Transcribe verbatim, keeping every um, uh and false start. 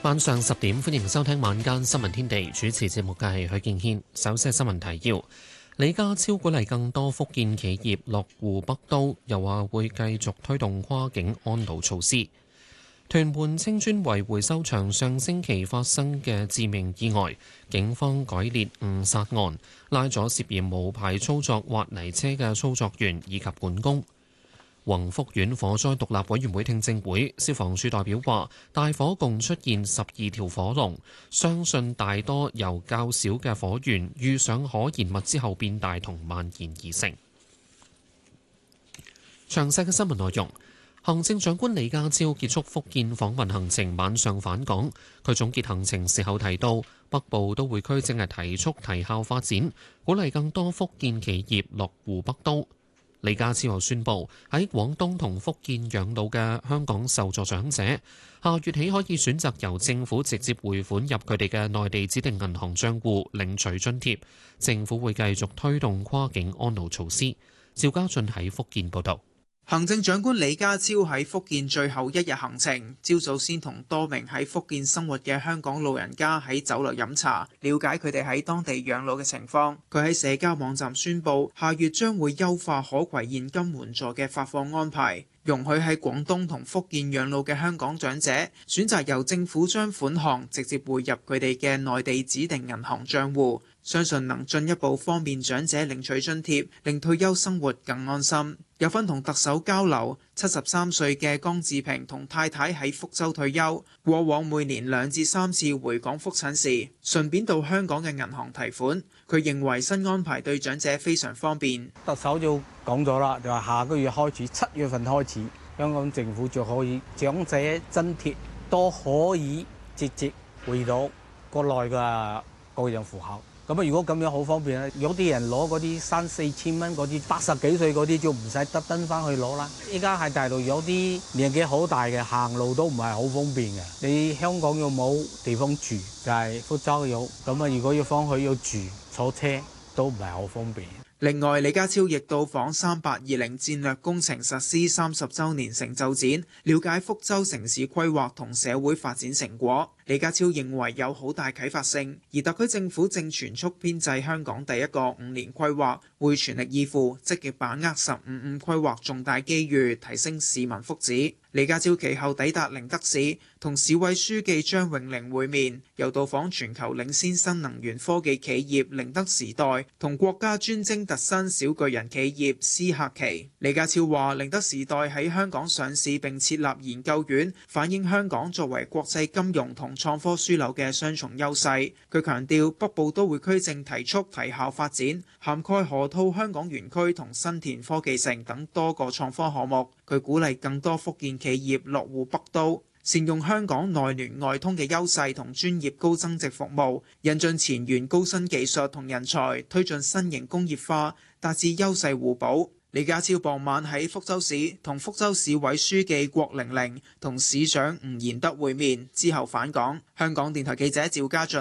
晚上十點，歡迎收聽晚間新聞天地。主持節目嘅係許敬軒。首先係新聞提要：李家超鼓勵更多福建企業落戶北都，又話會繼續推動跨境安老措施。屯門青磚圍回收場上星期發生嘅致命意外，警方改列誤殺案，拉咗涉嫌無牌操作挖泥車嘅操作員以及管工。宏福苑火災獨立委員會聽證會，消防處代表話，大火共出現十二條火龍，相信大多由較少嘅火源遇上可燃物之後變大同蔓延而成。詳細嘅新聞內容，行政長官李家超結束福建訪問行程，晚上返港。佢總結行程時候提到，北部都會區正係提速提效發展，鼓勵更多福建企業落戶北都。李家超又宣布，喺廣東同福建養老嘅香港受助長者，下月起可以選擇由政府直接匯款入佢哋嘅內地指定銀行帳戶領取津貼。政府會繼續推動跨境安老措施。趙家俊喺福建報道。 行政長官李家超喺福建最後一日行程，朝早先同多名喺福建生活嘅香港老人家喺酒樓飲茶，了解佢哋喺當地養老嘅情況。佢喺社交網站宣布，下月將會優化可攜現金援助嘅發放安排，容許喺廣東同福建養老嘅香港長者選擇由政府將款項直接匯入佢哋嘅內地指定銀行帳戶，相信能進一步方便長者領取津貼，令退休生活更安心。有份同特首交流，七十三歲嘅江志平同太太喺福州退休，過往每年兩至三次回港覆診時，順便到香港嘅銀行提款。佢認為新安排對長者非常方便。 特首就講咗啦，就話下個月開始，七月份開始，香港政府就可以長者津貼都可以直接回到國內嘅個人戶口。咁啊，如果咁樣好方便咧，有啲人攞嗰啲三四千蚊嗰啲八十幾歲嗰啲就唔使特登翻去攞啦。依家喺大陸有啲年紀好大嘅，行路都唔係好方便嘅。你香港又冇地方住，就係福州有，咁啊，如果要翻去要住坐車都唔係好方便。 另外，李家超亦到訪三八二零戰略工程實施三十週年成就展，了解福州城市規劃同社會發展成果。李家超認為有好大啟發性，而特區政府正全速編製香港第一個五年規劃，會全力以赴，積極把握十五五規劃重大機遇，提升市民福祉。李家超其後抵達寧德市，同市委書記張永寧會面，又到訪全球領先新能源科技企業寧德時代同國家專精特新小巨人企業思客奇。李家超話：寧德時代喺香港上市並設立研究院，反映香港作為國際金融同創科樞紐嘅雙重優勢。佢強調北部都會區正提速提效發展，涵蓋河套香港園區同新田科技城等多個創科項目。佢鼓勵更多福建企業落戶北都，善用香港內聯外通嘅優勢同專業高增值服務，引進前沿高新技術同人才，推進新型工業化，達至優勢互補。李家超傍晚喺福州市同福州市委書記郭玲玲同市長吳賢德會面之後返港。香港電台記者趙家俊